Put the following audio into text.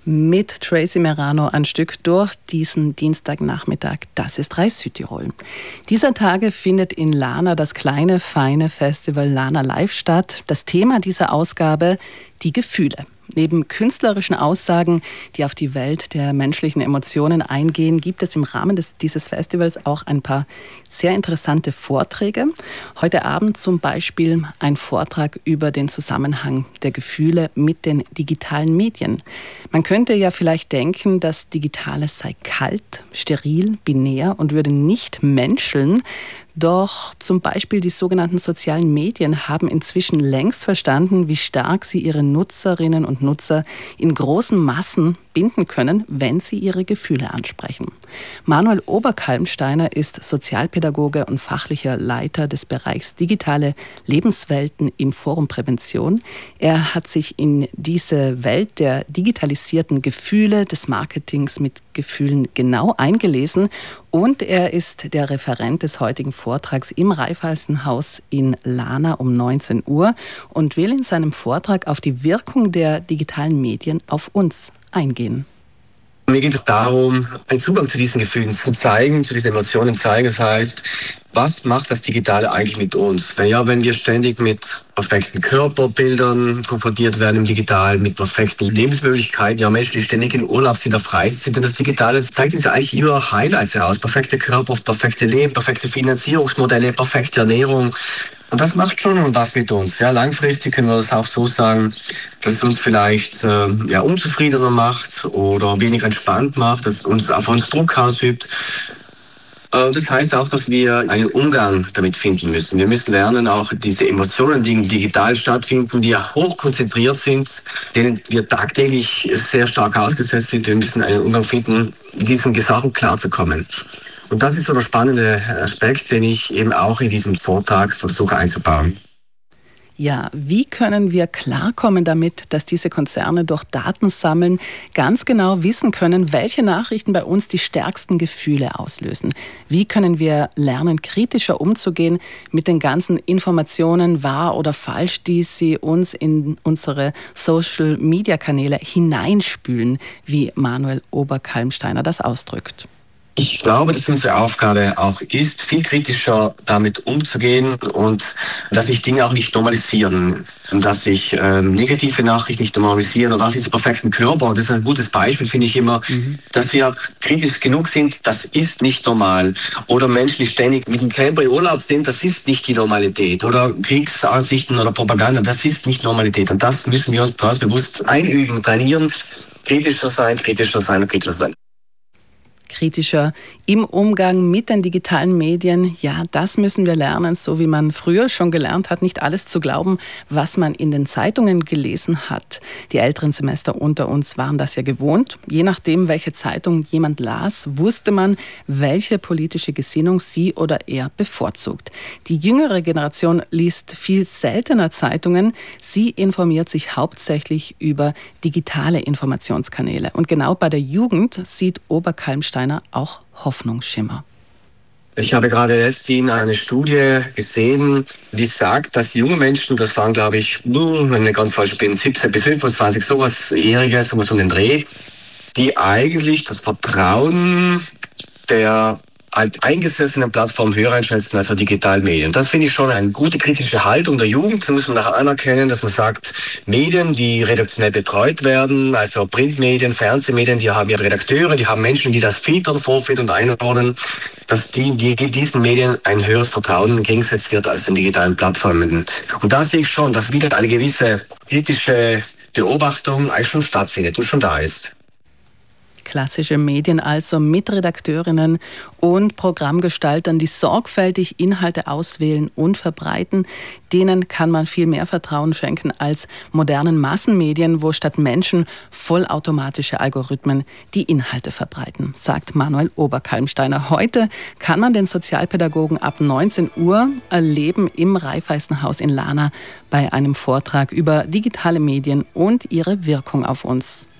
mit Tracy Merano ein Stück durch diesen Dienstagnachmittag. Das ist Reis Südtirol. Dieser Tage findet in Lana das kleine, feine Festival Lana Live statt. Das Thema dieser Ausgabe: die Gefühle. Neben künstlerischen Aussagen, die auf die Welt der menschlichen Emotionen eingehen, gibt es im Rahmen dieses Festivals auch ein paar sehr interessante Vorträge. Heute Abend zum Beispiel ein Vortrag über den Zusammenhang der Gefühle mit den digitalen Medien. Man könnte ja vielleicht denken, das Digitale sei kalt, steril, binär und würde nicht menscheln. Doch zum Beispiel die sogenannten sozialen Medien haben inzwischen längst verstanden, wie stark sie ihre Nutzerinnen und Nutzer in großen Massen binden können, wenn sie ihre Gefühle ansprechen. Manuel Oberkalmsteiner ist Sozialpädagoge und fachlicher Leiter des Bereichs Digitale Lebenswelten im Forum Prävention. Er hat sich in diese Welt der digitalisierten Gefühle, des Marketings mit Gefühlen genau eingelesen und er ist der Referent des heutigen Vortrags im Raiffeisenhaus in Lana um 19 Uhr und will in seinem Vortrag auf die Wirkung der digitalen Medien auf uns eingehen. Mir geht es darum, einen Zugang zu diesen Gefühlen zu zeigen, zu diesen Emotionen zeigen. Das heißt, was macht das Digitale eigentlich mit uns? Wenn wir ständig mit perfekten Körperbildern konfrontiert werden im Digitalen, mit perfekten Lebensmöglichkeiten, Menschen, die ständig in Urlaub sind, auf Reisen sind, denn das Digitale zeigt uns ja eigentlich immer Highlights heraus. Perfekte Körper, perfekte Leben, perfekte Finanzierungsmodelle, perfekte Ernährung. Und das macht schon was mit uns. Ja, langfristig können wir das auch so sagen, dass es uns vielleicht unzufriedener macht oder weniger entspannt macht, dass es uns auf uns Druck ausübt. Das heißt auch, dass wir einen Umgang damit finden müssen. Wir müssen lernen, auch diese Emotionen, die digital stattfinden, die hochkonzentriert sind, denen wir tagtäglich sehr stark ausgesetzt sind. Wir müssen einen Umgang finden, mit diesen Sachen klarzukommen. Und das ist so der spannende Aspekt, den ich eben auch in diesem Vortrag versuche einzubauen. Ja, wie können wir klarkommen damit, dass diese Konzerne durch Datensammeln ganz genau wissen können, welche Nachrichten bei uns die stärksten Gefühle auslösen? Wie können wir lernen, kritischer umzugehen mit den ganzen Informationen, wahr oder falsch, die sie uns in unsere Social-Media-Kanäle hineinspülen, wie Manuel Oberkalmsteiner das ausdrückt? Ich glaube, dass unsere Aufgabe auch ist, viel kritischer damit umzugehen und dass sich Dinge auch nicht normalisieren. Dass sich negative Nachrichten nicht normalisieren oder auch diese perfekten Körper. Das ist ein gutes Beispiel, finde ich immer, dass wir kritisch genug sind, das ist nicht normal. Oder Menschen, die ständig mit dem Camper in Urlaub sind, das ist nicht die Normalität. Oder Kriegsansichten oder Propaganda, das ist nicht Normalität. Und das müssen wir uns ganz bewusst einüben, trainieren, kritischer sein. Kritischer im Umgang mit den digitalen Medien. Ja, das müssen wir lernen, so wie man früher schon gelernt hat, nicht alles zu glauben, was man in den Zeitungen gelesen hat. Die älteren Semester unter uns waren das ja gewohnt. Je nachdem, welche Zeitung jemand las, wusste man, welche politische Gesinnung sie oder er bevorzugt. Die jüngere Generation liest viel seltener Zeitungen. Sie informiert sich hauptsächlich über digitale Informationskanäle. Und genau bei der Jugend sieht Oberkalmsteiner auch Hoffnungsschimmer. Ich habe gerade erst eine Studie gesehen, die sagt, dass junge Menschen, das waren glaube ich, wenn ich ganz falsch bin, 17 bis 25, sowas um den Dreh, die eigentlich das Vertrauen der alteingesessenen Plattformen höher einschätzen als der digitalen Medien. Das finde ich schon eine gute kritische Haltung der Jugend. Da muss man nachher anerkennen, dass man sagt, Medien, die redaktionell betreut werden, also Printmedien, Fernsehmedien, die haben ihre Redakteure, die haben Menschen, die das filtern, vorfiltern und einordnen, dass diesen Medien ein höheres Vertrauen entgegengesetzt wird als den digitalen Plattformen. Und da sehe ich schon, dass wieder eine gewisse kritische Beobachtung eigentlich schon stattfindet und schon da ist. Klassische Medien also mit Redakteurinnen und Programmgestaltern, die sorgfältig Inhalte auswählen und verbreiten. Denen kann man viel mehr Vertrauen schenken als modernen Massenmedien, wo statt Menschen vollautomatische Algorithmen die Inhalte verbreiten, sagt Manuel Oberkalmsteiner. Heute kann man den Sozialpädagogen ab 19 Uhr erleben im Raiffeisenhaus in Lana bei einem Vortrag über digitale Medien und ihre Wirkung auf uns.